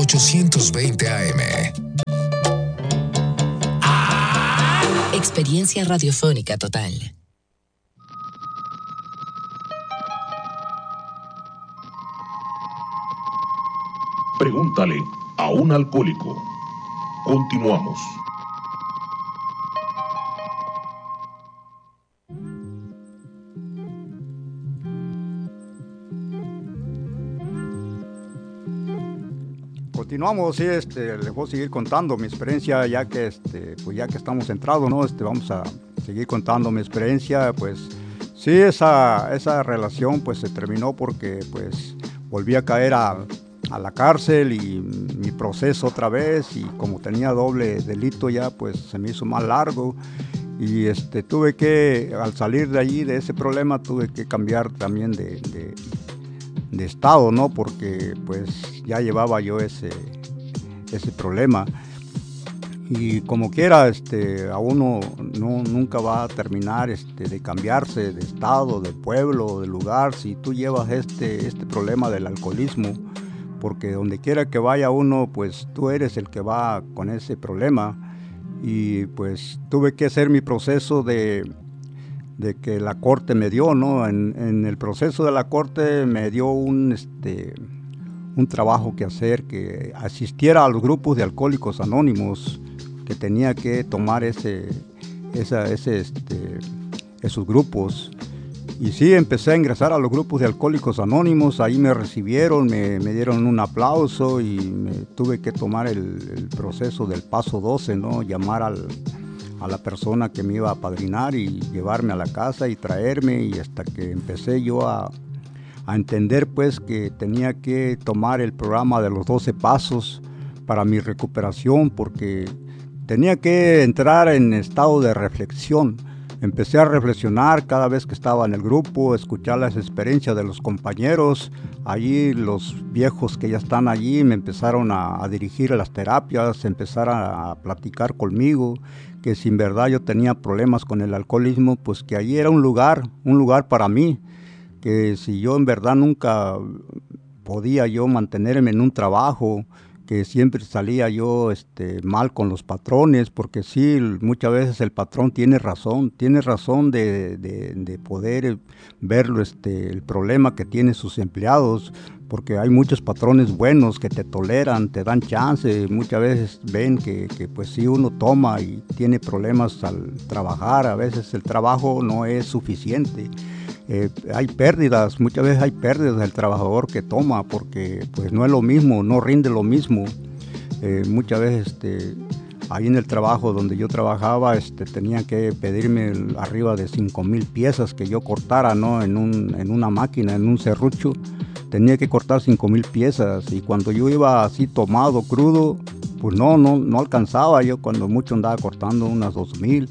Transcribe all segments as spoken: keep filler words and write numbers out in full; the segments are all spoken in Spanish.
ochocientos veinte A M. Experiencia radiofónica total. Pregúntale a un alcohólico. Continuamos. Continuamos, sí, este, les voy a seguir contando mi experiencia, ya que, este, pues ya que estamos centrados, ¿no? Este, vamos a seguir contando mi experiencia, pues sí, esa, esa relación, pues se terminó porque, pues, volví a caer a, a la cárcel y mi proceso otra vez, y como tenía doble delito ya, pues se me hizo más largo, y este, tuve que, al salir de allí, de ese problema, tuve que cambiar también de, de de estado, ¿no? Porque pues ya llevaba yo ese, ese problema, y como quiera, este, a uno no, nunca va a terminar este, de cambiarse de estado, de pueblo, de lugar, si tú llevas este, este problema del alcoholismo, porque donde quiera que vaya uno, pues tú eres el que va con ese problema, y pues tuve que hacer mi proceso de de que la corte me dio, ¿no? En, en el proceso de la corte me dio un, este, un trabajo que hacer, que asistiera a los grupos de alcohólicos anónimos, que tenía que tomar ese, esa, ese, este, esos grupos. Y sí, empecé a ingresar a los grupos de alcohólicos anónimos, ahí me recibieron, me, me dieron un aplauso, y me tuve que tomar el, el proceso del paso doce, ¿no? Llamar al a la persona que me iba a apadrinar y llevarme a la casa y traerme, y hasta que empecé yo a, a entender pues que tenía que tomar el programa de los doce pasos para mi recuperación, porque tenía que entrar en estado de reflexión. Empecé a reflexionar cada vez que estaba en el grupo, escuchar las experiencias de los compañeros. Allí los viejos que ya están allí me empezaron a, a dirigir a las terapias, empezaron a, a platicar conmigo, que si en verdad yo tenía problemas con el alcoholismo, pues que allí era un lugar, un lugar para mí, que si yo en verdad nunca podía yo mantenerme en un trabajo, que siempre salía yo este, mal con los patrones, porque sí, muchas veces el patrón tiene razón, tiene razón de, de, de poder verlo, este, el problema que tienen sus empleados, porque hay muchos patrones buenos que te toleran, te dan chance, muchas veces ven que, que pues sí uno toma y tiene problemas al trabajar, a veces el trabajo no es suficiente. Eh, hay pérdidas, muchas veces hay pérdidas del trabajador que toma, porque pues no es lo mismo, no rinde lo mismo. Eh, muchas veces este, ahí en el trabajo donde yo trabajaba, este, tenían que pedirme arriba de cinco mil piezas que yo cortara, ¿no? En, un, en una máquina, en un serrucho, tenía que cortar cinco mil piezas, y cuando yo iba así tomado, crudo, pues no, no, no alcanzaba, yo cuando mucho andaba cortando unas dos mil,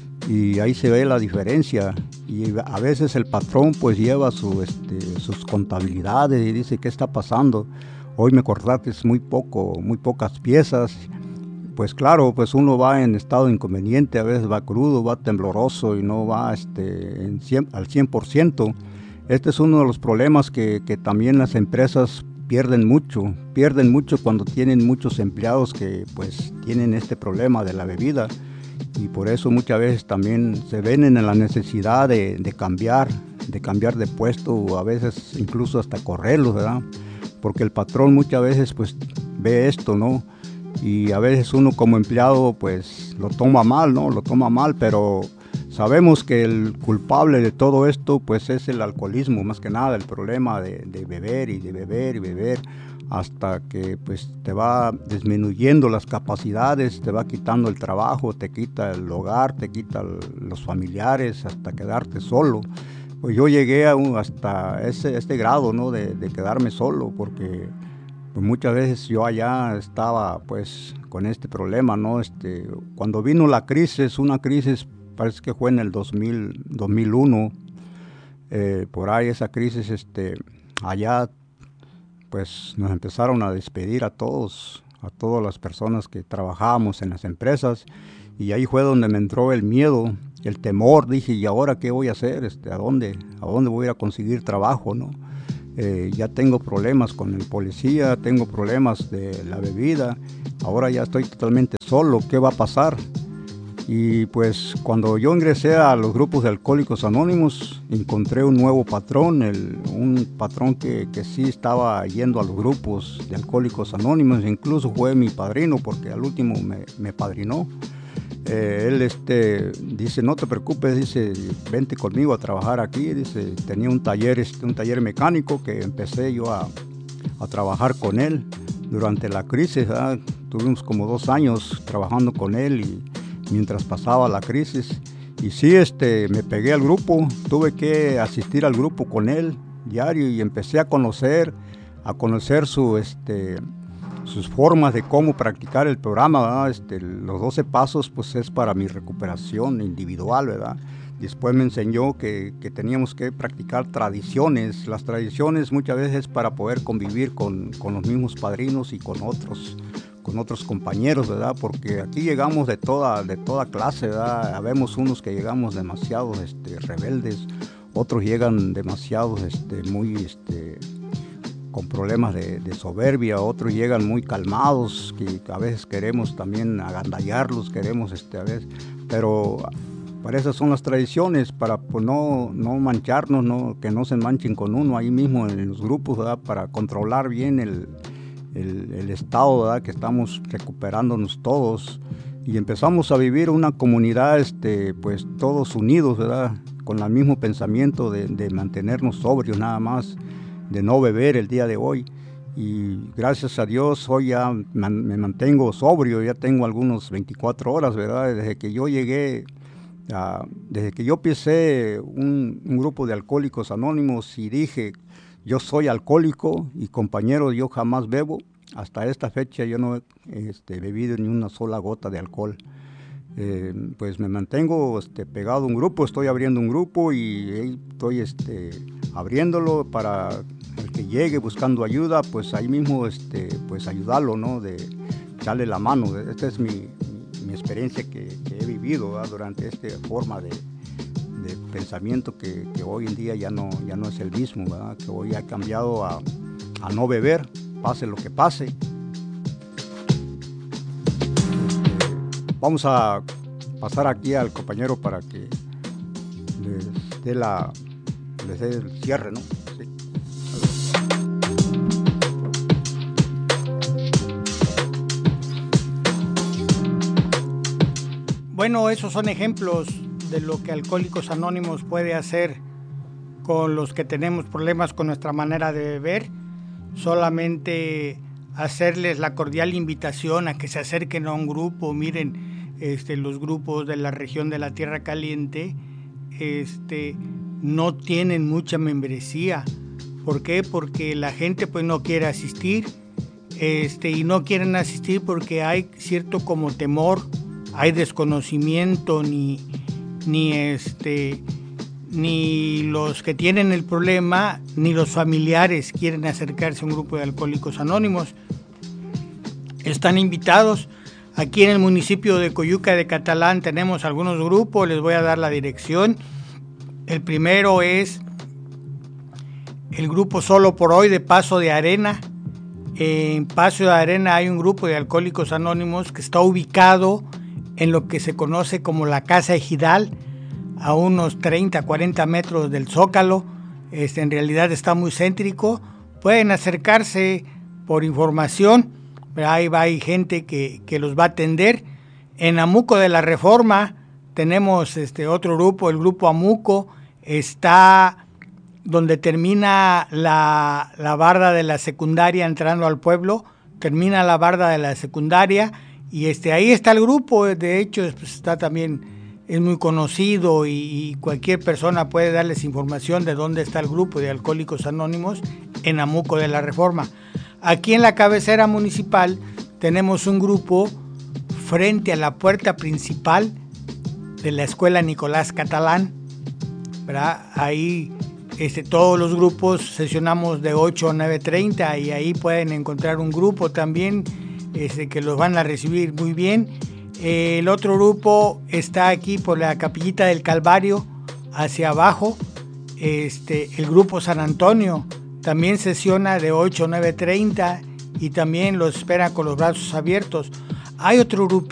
y ahí se ve la diferencia. Y a veces el patrón pues lleva su, este, sus contabilidades y dice, ¿qué está pasando? Hoy me cortaste muy poco, muy pocas piezas. Pues claro, pues uno va en estado inconveniente, a veces va crudo, va tembloroso y no va este, en cien, al cien por ciento. Este es uno de los problemas que, que también las empresas pierden mucho, pierden mucho cuando tienen muchos empleados que pues tienen este problema de la bebida. Y por eso muchas veces también se ven en la necesidad de, de cambiar, de cambiar de puesto, o a veces incluso hasta correrlos, ¿verdad? Porque el patrón muchas veces pues ve esto, ¿no? Y a veces uno como empleado pues lo toma mal, ¿no? Lo toma mal, pero sabemos que el culpable de todo esto pues es el alcoholismo, más que nada el problema de, de beber y de beber y beber, hasta que pues te va disminuyendo las capacidades, te va quitando el trabajo, te quita el hogar, te quita los familiares, hasta quedarte solo. Pues yo llegué a un, hasta ese, este grado, ¿no? de, de quedarme solo, porque pues muchas veces yo allá estaba pues con este problema, ¿no? Este, cuando vino la crisis, una crisis, parece que fue en el dos mil, dos mil uno, eh, por ahí esa crisis, este, allá pues nos empezaron a despedir a todos, a todas las personas que trabajábamos en las empresas, y ahí fue donde me entró el miedo, el temor. Dije, ¿y ahora qué voy a hacer? Este, ¿a dónde, a dónde voy a ir a conseguir trabajo, no? eh, ya tengo problemas con el policía, tengo problemas de la bebida, ahora ya estoy totalmente solo, ¿qué va a pasar? Y pues cuando yo ingresé a los grupos de Alcohólicos Anónimos, encontré un nuevo patrón, el, un patrón que, que sí estaba yendo a los grupos de Alcohólicos Anónimos, incluso fue mi padrino, porque al último me, me padrinó. Eh, él este, dice, no te preocupes, dice, vente conmigo a trabajar aquí, dice, tenía un taller, este, un taller mecánico que empecé yo a, a trabajar con él durante la crisis, ¿verdad? Tuvimos como dos años trabajando con él y mientras pasaba la crisis, y sí, este, me pegué al grupo, tuve que asistir al grupo con él diario y empecé a conocer, a conocer su, este, sus formas de cómo practicar el programa, ¿verdad? Este, los doce pasos, pues es para mi recuperación individual, ¿verdad? Después me enseñó que, que teníamos que practicar tradiciones, las tradiciones muchas veces para poder convivir con, con los mismos padrinos y con otros con otros compañeros, ¿verdad? Porque aquí llegamos de toda, de toda clase, ¿verdad? Habemos unos que llegamos demasiado este, rebeldes, otros llegan demasiado este, muy este, con problemas de, de soberbia, otros llegan muy calmados, que a veces queremos también agandallarlos, queremos este, a veces, pero para esas son las tradiciones, para pues, no, no mancharnos, no, que no se manchen con uno ahí mismo en los grupos, ¿verdad? Para controlar bien el El, el estado, ¿verdad? Que estamos recuperándonos todos y empezamos a vivir una comunidad este, pues todos unidos, ¿verdad? Con el mismo pensamiento de, de mantenernos sobrios nada más, de no beber el día de hoy, y gracias a Dios hoy ya man, me mantengo sobrio, ya tengo algunos veinticuatro horas, ¿verdad? Desde que yo llegué, a, desde que yo empecé un, un grupo de Alcohólicos Anónimos y dije, yo soy alcohólico y compañero, yo jamás bebo. Hasta esta fecha yo no he este, bebido ni una sola gota de alcohol. Eh, pues me mantengo este, pegado a un grupo, estoy abriendo un grupo y estoy este, abriéndolo para el que llegue buscando ayuda, pues ahí mismo este, pues ayudarlo, ¿no? De darle la mano. Esta es mi, mi, mi experiencia que, que he vivido, ¿verdad? Durante esta forma de... de pensamiento que, que hoy en día ya no, ya no es el mismo, ¿verdad? Que hoy ha cambiado a, a no beber, pase lo que pase. Este, vamos a pasar aquí al compañero para que les dé, la, les dé el cierre, ¿no? Sí. Bueno, esos son ejemplos de lo que Alcohólicos Anónimos puede hacer con los que tenemos problemas con nuestra manera de beber. Solamente hacerles la cordial invitación a que se acerquen a un grupo. Miren, este, los grupos de la región de la Tierra Caliente este, no tienen mucha membresía. ¿Por qué? Porque la gente pues no quiere asistir este, y no quieren asistir porque hay cierto como temor, hay desconocimiento, ni ni este ni los que tienen el problema ni los familiares quieren acercarse a un grupo de Alcohólicos Anónimos. Están invitados. Aquí en el municipio de Coyuca de Catalán tenemos algunos grupos, les voy a dar la dirección. El primero es el grupo Solo por Hoy de Paso de Arena. En Paso de Arena hay un grupo de Alcohólicos Anónimos que está ubicado en lo que se conoce como la Casa Ejidal, a unos treinta, cuarenta metros del Zócalo. Este, en realidad está muy céntrico. Pueden acercarse por información, pero ahí va, hay gente que, que los va a atender. En Amuco de la Reforma tenemos este otro grupo, el grupo Amuco, está donde termina la, la barda de la secundaria entrando al pueblo, termina la barda de la secundaria. Y este, ahí está el grupo, de hecho pues, está también, es muy conocido y, y cualquier persona puede darles información de dónde está el grupo de Alcohólicos Anónimos en Amuco de la Reforma. Aquí en la cabecera municipal tenemos un grupo frente a la puerta principal de la Escuela Nicolás Catalán, ¿verdad? Ahí este, todos los grupos sesionamos de ocho a nueve treinta y ahí pueden encontrar un grupo también Este, que los van a recibir muy bien. Eh, el otro grupo está aquí por la Capillita del Calvario hacia abajo, este, el grupo San Antonio También sesiona de ocho a nueve treinta y también los espera con los brazos abiertos. Hay otro grupito